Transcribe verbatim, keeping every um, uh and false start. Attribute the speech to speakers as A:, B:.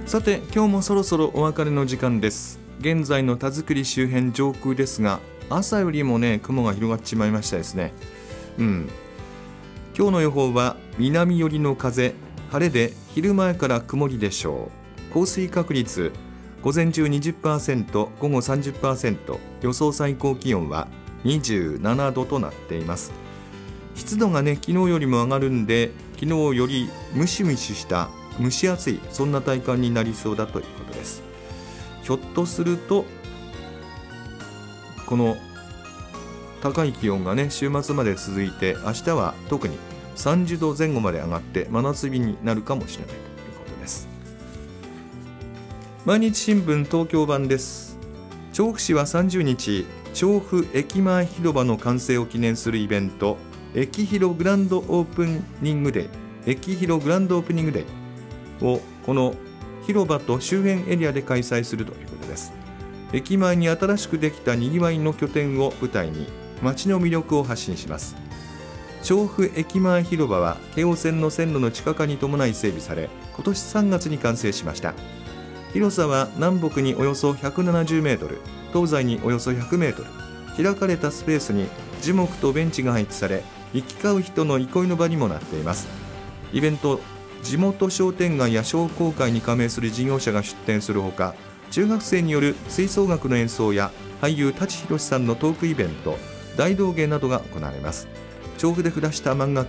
A: さて今日もそろそろお別れの時間です。現在の田作周辺上空ですが、朝よりもね雲が広がっちまいましたですね。うん今日の予報は南寄りの風、晴れで昼前から曇りでしょう。降水確率午前中 にじゅっパーセント、午後 さんじゅっパーセント、予想最高気温はにじゅうななどとなっています。湿度がね昨日よりも上がるんで、昨日よりムシムシした蒸し暑い、そんな体感になりそうだということです。ひょっとするとこの高い気温がね週末まで続いて、明日は特にさんじゅうどぜん後まで上がって真夏日になるかもしれないということです。毎日新聞東京版です。調布市はさんじゅうにち、調布駅前広場の完成を記念するイベント、駅広グランドオープニングデー駅広グランドオープニングデーをこの広場と周辺エリアで開催するということです。駅前に新しくできたにぎわいの拠点を舞台に街の魅力を発信します。調布駅前広場は京王線の線路の地下化に伴い整備され、今年さんがつに完成しました。広さは南北におよそひゃくななじゅうメートル、東西におよそひゃくメートル、開かれたスペースに樹木とベンチが配置され、行き交う人の憩いの場にもなっています。イベント、地元商店街や商工会に加盟する事業者が出展するほか、中学生による吹奏楽の演奏や俳優舘ひろしさんのトークイベント、大道芸などが行われます。調布で暮らした漫画家